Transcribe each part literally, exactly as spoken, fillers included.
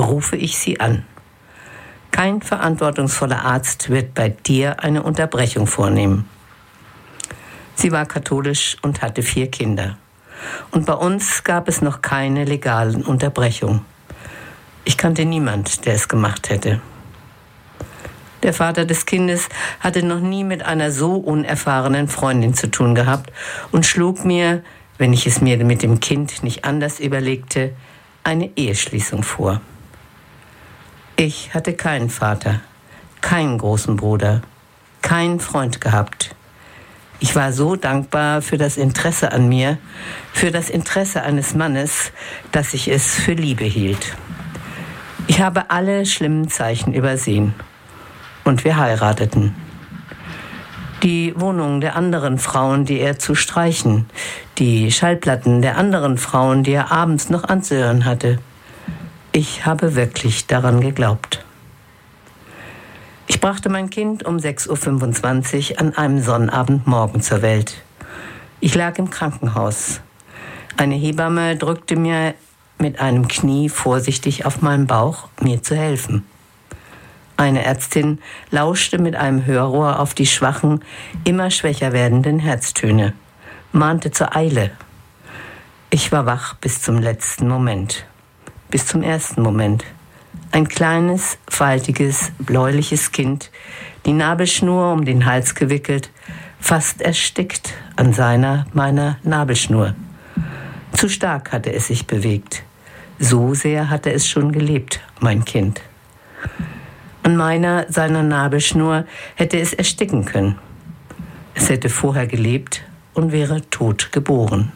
rufe ich sie an. Kein verantwortungsvoller Arzt wird bei dir eine Unterbrechung vornehmen. Sie war katholisch und hatte vier Kinder. Und bei uns gab es noch keine legalen Unterbrechungen. Ich kannte niemand, der es gemacht hätte. Der Vater des Kindes hatte noch nie mit einer so unerfahrenen Freundin zu tun gehabt und schlug mir, wenn ich es mir mit dem Kind nicht anders überlegte, eine Eheschließung vor. Ich hatte keinen Vater, keinen großen Bruder, keinen Freund gehabt. Ich war so dankbar für das Interesse an mir, für das Interesse eines Mannes, dass ich es für Liebe hielt. Ich habe alle schlimmen Zeichen übersehen. Und wir heirateten. Die Wohnungen der anderen Frauen, die er zu streichen, die Schallplatten der anderen Frauen, die er abends noch anzuhören hatte. Ich habe wirklich daran geglaubt. Ich brachte mein Kind um sechs Uhr fünfundzwanzig an einem Sonnabendmorgen zur Welt. Ich lag im Krankenhaus. Eine Hebamme drückte mir mit einem Knie vorsichtig auf meinen Bauch, mir zu helfen. Eine Ärztin lauschte mit einem Hörrohr auf die schwachen, immer schwächer werdenden Herztöne, mahnte zur Eile. Ich war wach bis zum letzten Moment, bis zum ersten Moment. Ein kleines, faltiges, bläuliches Kind, die Nabelschnur um den Hals gewickelt, fast erstickt an seiner, meiner Nabelschnur. Zu stark hatte es sich bewegt. So sehr hatte es schon gelebt, mein Kind. An meiner, seiner Nabelschnur hätte es ersticken können. Es hätte vorher gelebt und wäre tot geboren.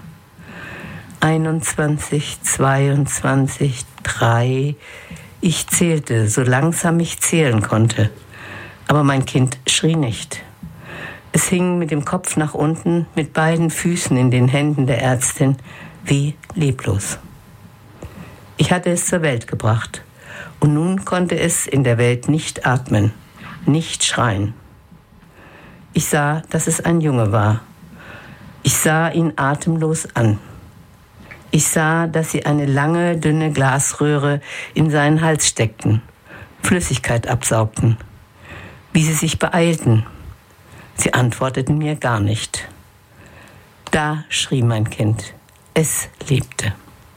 einundzwanzig, zweiundzwanzig, drei. Ich zählte, so langsam ich zählen konnte. Aber mein Kind schrie nicht. Es hing mit dem Kopf nach unten, mit beiden Füßen in den Händen der Ärztin, wie leblos. Ich hatte es zur Welt gebracht. Und nun konnte es in der Welt nicht atmen, nicht schreien. Ich sah, dass es ein Junge war. Ich sah ihn atemlos an. Ich sah, dass sie eine lange, dünne Glasröhre in seinen Hals steckten, Flüssigkeit absaugten, wie sie sich beeilten. Sie antworteten mir gar nicht. Da schrie mein Kind. Es lebte.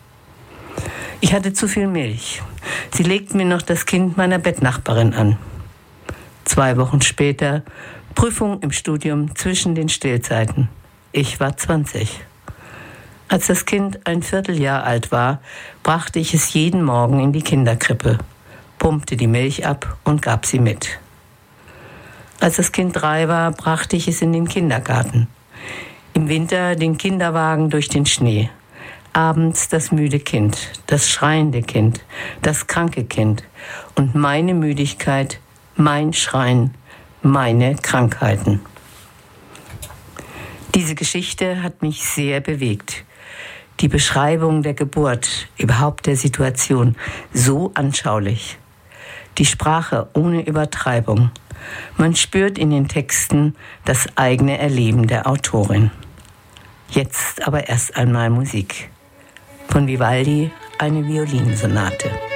Ich hatte zu viel Milch. Sie legten mir noch das Kind meiner Bettnachbarin an. Zwei Wochen später, Prüfung im Studium zwischen den Stillzeiten. Ich war zwanzig. Als das Kind ein Vierteljahr alt war, brachte ich es jeden Morgen in die Kinderkrippe, pumpte die Milch ab und gab sie mit. Als das Kind drei war, brachte ich es in den Kindergarten. Im Winter den Kinderwagen durch den Schnee. Abends das müde Kind, das schreiende Kind, das kranke Kind und meine Müdigkeit, mein Schreien, meine Krankheiten. Diese Geschichte hat mich sehr bewegt. Die Beschreibung der Geburt, überhaupt der Situation, so anschaulich. Die Sprache ohne Übertreibung. Man spürt in den Texten das eigene Erleben der Autorin. Jetzt aber erst einmal Musik. Von Vivaldi eine Violinsonate.